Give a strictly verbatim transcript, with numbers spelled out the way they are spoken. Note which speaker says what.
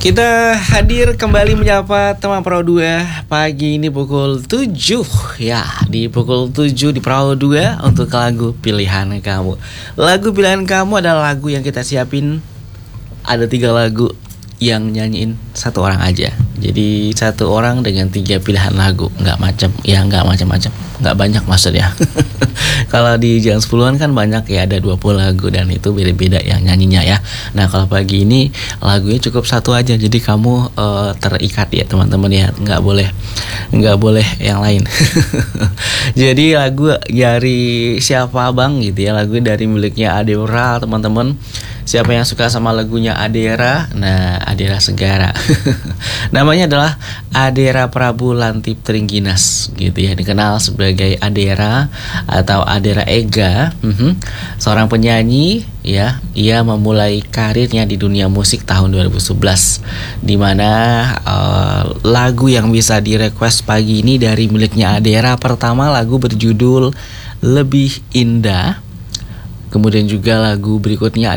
Speaker 1: Kita hadir kembali menyapa teman Perahu dua pagi ini pukul tujuh. Ya, di pukul tujuh di Perahu dua untuk lagu pilihan kamu. Lagu pilihan kamu adalah lagu yang kita siapin. Ada tiga lagu yang nyanyiin satu orang aja. Jadi satu orang dengan tiga pilihan lagu. Nggak macam, ya nggak macam-macam, nggak banyak maksudnya. Kalau di jam sepuluhan kan banyak ya, ada dua puluh lagu dan itu beda-beda yang nyanyinya ya. Nah kalau pagi ini lagunya cukup satu aja. Jadi kamu uh, terikat ya teman-teman ya. Nggak boleh, nggak boleh yang lain. Jadi lagu dari siapa bang gitu ya. Lagu dari miliknya Adera teman-teman. Siapa yang suka sama lagunya Adera? Nah, Adera Segara. Namanya adalah Adera Prabu Lantip Trengginas gitu ya, dikenal sebagai Adera atau Adera Ega. Mm-hmm. Seorang penyanyi ya, ia memulai karirnya di dunia musik tahun dua ribu sebelas, di mana uh, lagu yang bisa di-request pagi ini dari miliknya Adera. Pertama lagu berjudul Lebih Indah. Kemudian juga lagu berikutnya